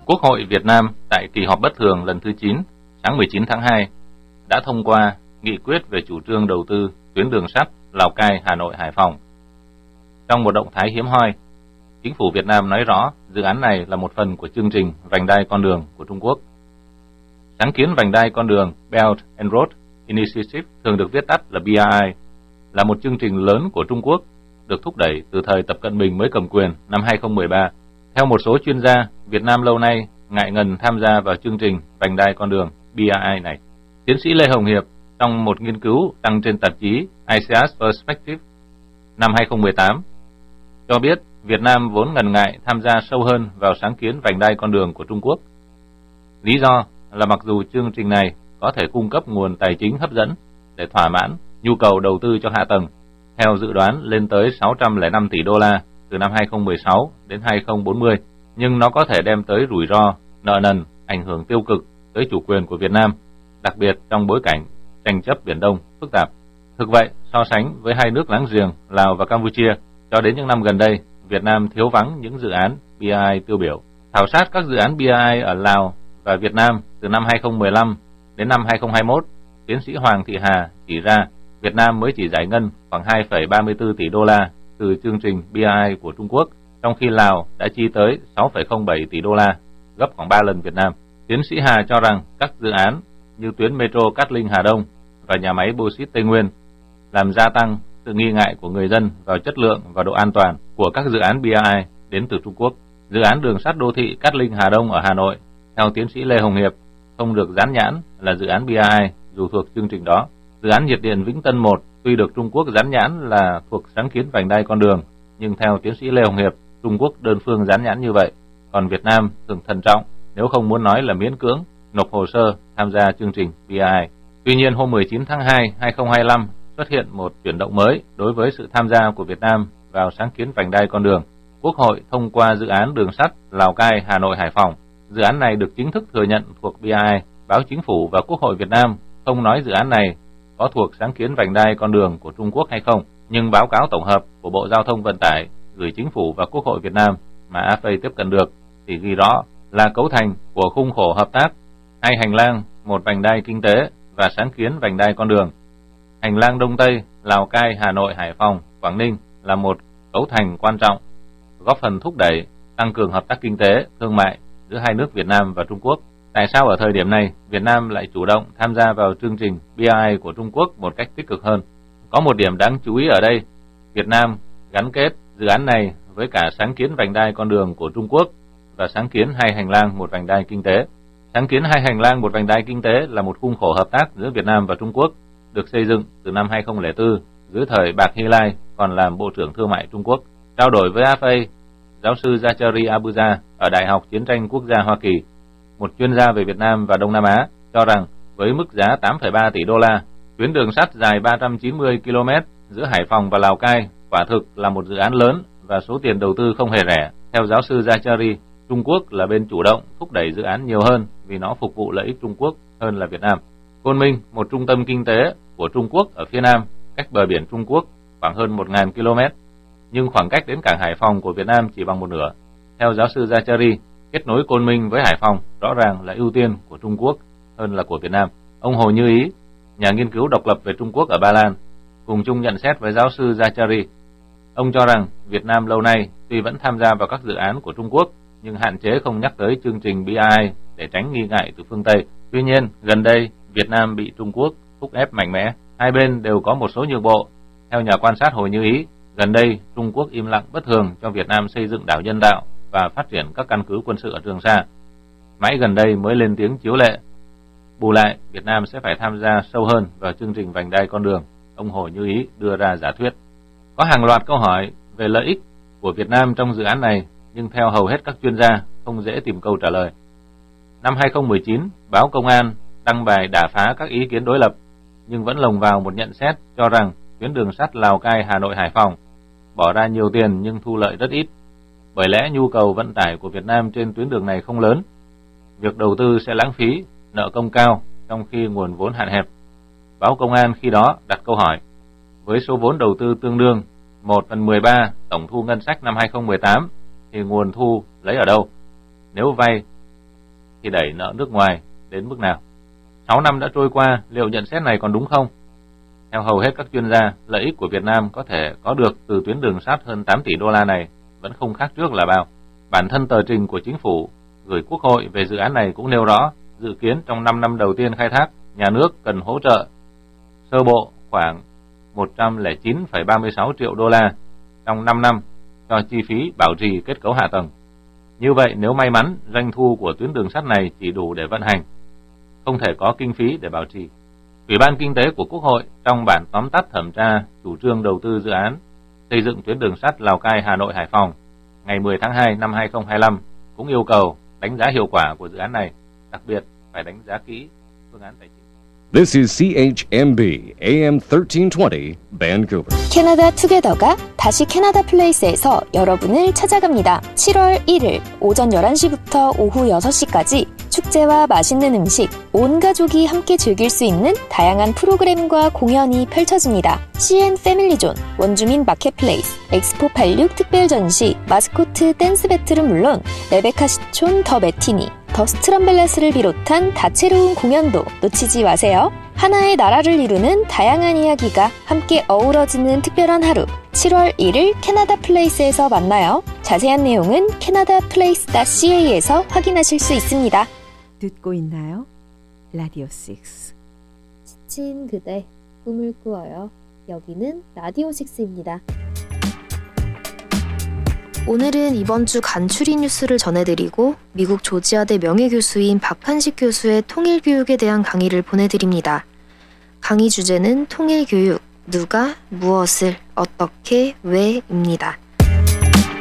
Quốc hội Việt Nam tại kỳ họp bất thường lần thứ 9 sáng 19 tháng 2 đã thông qua nghị quyết về chủ trương đầu tư tuyến đường sắt Lào Cai, Hà Nội, Hải Phòng. Trong một động thái hiếm hoi, chính phủ Việt Nam nói rõ dự án này là một phần của chương trình vành đai con đường của Trung Quốc. Sáng kiến vành đai con đường Belt and Road Initiative, thường được viết tắt là BRI, là một chương trình lớn của Trung Quốc được thúc đẩy từ thời Tập Cận Bình mới cầm quyền năm 2013. Theo một số chuyên gia, Việt Nam lâu nay ngại ngần tham gia vào chương trình vành đai con đường BRI này. Tiến sĩ Lê Hồng Hiệp trong một nghiên cứu đăng trên tạp chí ICIAS Perspective năm 2018 cho biết Việt Nam vốn ngần ngại tham gia sâu hơn vào sáng kiến vành đai con đường của Trung Quốc. Lý do là mặc dù chương trình này có thể cung cấp nguồn tài chính hấp dẫn để thỏa mãn nhu cầu đầu tư cho hạ tầng, theo dự đoán lên tới 605 tỷ đô la từ năm 2016 đến 2040, nhưng nó có thể đem tới rủi ro, nợ nần, ảnh hưởng tiêu cực tới chủ quyền của Việt Nam, đặc biệt trong bối cảnh tranh chấp Biển Đông phức tạp. Thực vậy, so sánh với hai nước láng giềng Lào và Campuchia, cho đến những năm gần đây, Việt Nam thiếu vắng những dự án BRI tiêu biểu. Khảo sát các dự án BRI ở Lào và Việt Nam từ năm 2015 đến năm 2021, tiến sĩ Hoàng Thị Hà chỉ ra Việt Nam mới chỉ giải ngân khoảng 2,34 tỷ đô la từ chương trình BRI của Trung Quốc, trong khi Lào đã chi tới 6,07 tỷ đô la, gấp khoảng 3 lần Việt Nam. Tiến sĩ Hà cho rằng các dự án như tuyến metro Cát Linh Hà Đông và nhà máy bauxit Tây Nguyên làm gia tăng sự nghi ngại của người dân vào chất lượng và độ an toàn của các dự án BRI đến từ Trung Quốc. Dự án đường sắt đô thị Cát Linh Hà Đông ở Hà Nội, theo tiến sĩ Lê Hồng Hiệp, không được dán nhãn là dự án BRI dù thuộc chương trình đó. Dự án nhiệt điện Vĩnh Tân 1 tuy được Trung Quốc dán nhãn là thuộc sáng kiến vành đai con đường, nhưng theo tiến sĩ Lê Hồng Hiệp, Trung Quốc đơn phương dán nhãn như vậy, còn Việt Nam thường thận trọng, nếu không muốn nói là miễn cưỡng, nộp hồ sơ tham gia chương trình BRI. Tuy nhiên, hôm 19 tháng 2, 2025 xuất hiện một chuyển động mới đối với sự tham gia của Việt Nam vào sáng kiến vành đai con đường. Quốc hội thông qua dự án đường sắt Lào Cai, Hà Nội, Hải Phòng. Dự án này được chính thức thừa nhận thuộc BRI. Báo Chính phủ và Quốc hội Việt Nam không nói dự án này có thuộc sáng kiến vành đai con đường của Trung Quốc hay không, nhưng báo cáo tổng hợp của Bộ Giao thông Vận tải gửi Chính phủ và Quốc hội Việt Nam mà AFA tiếp cận được thì ghi rõ là cấu thành của khung khổ hợp tác, hai hành lang, một vành đai kinh tế và sáng kiến vành đai con đường. Hành lang Đông Tây, Lào Cai, Hà Nội, Hải Phòng, Quảng Ninh là một cấu thành quan trọng, góp phần thúc đẩy, tăng cường hợp tác kinh tế, thương mại giữa hai nước Việt Nam và Trung Quốc. Tại sao ở thời điểm này, Việt Nam lại chủ động tham gia vào chương trình BRI của Trung Quốc một cách tích cực hơn? Có một điểm đáng chú ý ở đây, Việt Nam gắn kết dự án này với cả sáng kiến vành đai con đường của Trung Quốc và sáng kiến hai hành lang một vành đai kinh tế. Sáng kiến hai hành lang một vành đai kinh tế là một khung khổ hợp tác giữa Việt Nam và Trung Quốc, được xây dựng từ năm 2004 dưới thời Bạc Hy Lai còn làm Bộ trưởng Thương mại Trung Quốc. Trao đổi với AFA, giáo sư Zachary Abuja ở Đại học Chiến tranh Quốc gia Hoa Kỳ, một chuyên gia về Việt Nam và Đông Nam Á, cho rằng với mức giá 8,3 tỷ đô la, tuyến đường sắt dài 390 km giữa Hải Phòng và Lào Cai quả thực là một dự án lớn và số tiền đầu tư không hề rẻ. Theo giáo sư Zachary, Trung Quốc là bên chủ động thúc đẩy dự án nhiều hơn vì nó phục vụ lợi ích Trung Quốc hơn là Việt Nam. Côn Minh, một trung tâm kinh tế của Trung Quốc ở phía Nam, cách bờ biển Trung Quốc khoảng hơn 1.000 km, nhưng khoảng cách đến cảng Hải Phòng của Việt Nam chỉ bằng một nửa. Theo giáo sư Zachary, kết nối Côn Minh với Hải Phòng rõ ràng là ưu tiên của Trung Quốc hơn là của Việt Nam. Ông Hồ Như Ý, nhà nghiên cứu độc lập về Trung Quốc ở Ba Lan, cùng chung nhận xét với giáo sư Zachary. Ông cho rằng Việt Nam lâu nay tuy vẫn tham gia vào các dự án của Trung Quốc, nhưng hạn chế không nhắc tới chương trình BRI để tránh nghi ngại từ phương Tây. Tuy nhiên, gần đây, Việt Nam bị Trung Quốc thúc ép mạnh mẽ. Hai bên đều có một số nhượng bộ. Theo nhà quan sát Hồ Như Ý, gần đây Trung Quốc im lặng bất thường cho Việt Nam xây dựng đảo nhân tạo và phát triển các căn cứ quân sự ở Trường Sa. Mãi gần đây mới lên tiếng chiếu lệ. Bù lại, Việt Nam sẽ phải tham gia sâu hơn vào chương trình vành đai con đường. Ông Hồ Như Ý đưa ra giả thuyết. Có hàng loạt câu hỏi về lợi ích của Việt Nam trong dự án này, nhưng theo hầu hết các chuyên gia, không dễ tìm câu trả lời. Năm 2019, báo Công an đăng bài đả phá các ý kiến đối lập, nhưng vẫn lồng vào một nhận xét cho rằng tuyến đường sắt Lào Cai, Hà Nội, Hải Phòng bỏ ra nhiều tiền nhưng thu lợi rất ít. Bởi lẽ nhu cầu vận tải của Việt Nam trên tuyến đường này không lớn, việc đầu tư sẽ lãng phí, nợ công cao trong khi nguồn vốn hạn hẹp. Báo Công an khi đó đặt câu hỏi, với số vốn đầu tư tương đương 1/13 tổng thu ngân sách năm 2018 thì nguồn thu lấy ở đâu? Nếu vay khi đẩy nợ nước ngoài đến mức nào. 6 năm đã trôi qua, liệu nhận xét này còn đúng không? Theo hầu hết các chuyên gia, lợi ích của Việt Nam có thể có được từ tuyến đường sắt hơn 8 tỷ đô la này vẫn không khác trước là bao. Bản thân tờ trình của chính phủ gửi Quốc hội về dự án này cũng nêu rõ, dự kiến trong 5 năm đầu tiên khai thác, nhà nước cần hỗ trợ sơ bộ khoảng 109,36 triệu đô la trong 5 năm cho chi phí bảo trì kết cấu hạ tầng. Như vậy, nếu may mắn, doanh thu của tuyến đường sắt này chỉ đủ để vận hành, không thể có kinh phí để bảo trì. Ủy ban Kinh tế của Quốc hội trong bản tóm tắt thẩm tra chủ trương đầu tư dự án xây dựng tuyến đường sắt Lào Cai, Hà Nội, Hải Phòng ngày 10 tháng 2 năm 2025 cũng yêu cầu đánh giá hiệu quả của dự án này, đặc biệt phải đánh giá kỹ phương án tài chính. This is CHMB AM 1320 Vancouver. 캐나다 투게더가 다시 캐나다 플레이스에서 여러분을 찾아갑니다. 7월 1일 오전 11시부터 오후 6시까지 축제와 맛있는 음식, 온 가족이 함께 즐길 수 있는 다양한 프로그램과 공연이 펼쳐집니다. CN 패밀리존, 원주민 마켓플레이스, 엑스포 86 특별 전시, 마스코트 댄스 배틀은 물론 레베카 시촌 더 매티니, 더 스트럼벨레스를 비롯한 다채로운 공연도 놓치지 마세요. 하나의 나라를 이루는 다양한 이야기가 함께 어우러지는 특별한 하루. 7월 1일 캐나다 플레이스에서 만나요. 자세한 내용은 canadaplace.ca에서 확인하실 수 있습니다. 듣고 있나요? 라디오 6. 지친 그대, 꿈을 꾸어요. 여기는 라디오 6입니다. 오늘은 이번 주 간추리 뉴스를 전해드리고 미국 조지아대 명예교수인 박한식 교수의 통일교육에 대한 강의를 보내드립니다. 강의 주제는 통일교육, 누가, 무엇을, 어떻게, 왜입니다.